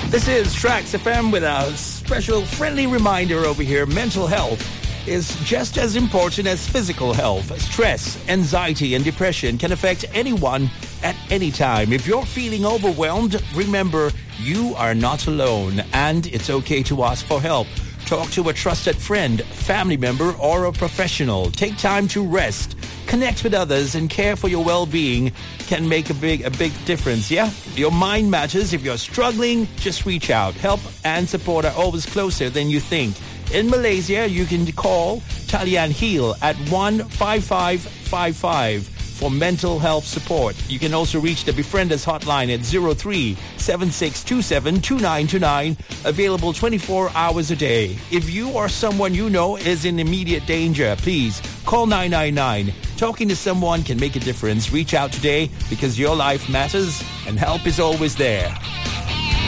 This is Trax FM with a special friendly reminder over here. Mental health is just as important as physical health. Stress, anxiety, and depression can affect anyone at any time. If you're feeling overwhelmed, remember you are not alone, and it's okay to ask for help. Talk to a trusted friend, family member, or a professional. Take time to rest, connect with others, and care for your well-being can make a big difference, yeah? Your mind matters. If you're struggling, just reach out. Help and support are always closer than you think. In Malaysia, you can call Talian Heal at 15555 for mental health support. You can also reach the Befrienders hotline at 03-7627-2929, available 24 hours a day. If you or someone you know is in immediate danger, please call 999. Talking to someone can make a difference. Reach out today because your life matters and help is always there.